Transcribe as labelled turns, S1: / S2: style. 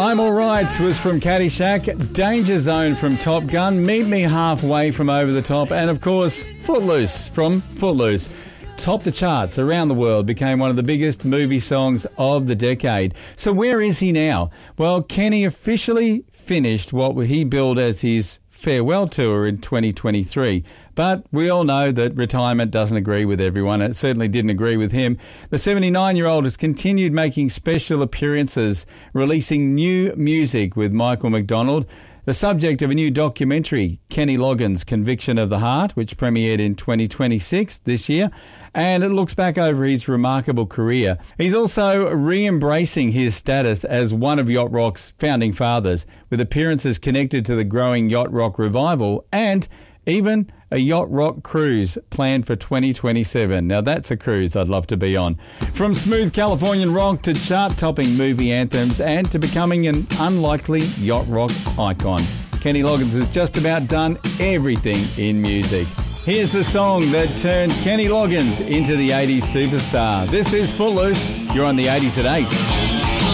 S1: I'm Alright was from Caddyshack, Danger Zone from Top Gun, Meet Me Halfway from Over the Top, and of course Footloose from Footloose. Topped the charts around the world, became one of the biggest movie songs of the decade. So where is he now? Well, Kenny officially finished what he billed as his farewell tour in 2023. But we all know that retirement doesn't agree with everyone. It certainly didn't agree with him. The 79-year-old has continued making special appearances, releasing new music with Michael McDonald, the subject of a new documentary, Kenny Loggins' Conviction of the Heart, which premiered in 2026 this year, and it looks back over his remarkable career. He's also re-embracing his status as one of Yacht Rock's founding fathers, with appearances connected to the growing Yacht Rock revival and even a Yacht Rock cruise planned for 2027. Now that's a cruise I'd love to be on. From smooth Californian rock to chart-topping movie anthems and to becoming an unlikely Yacht Rock icon, Kenny Loggins has just about done everything in music. Here's the song that turned Kenny Loggins into the 80s superstar. This is Footloose. You're on the 80s at 8.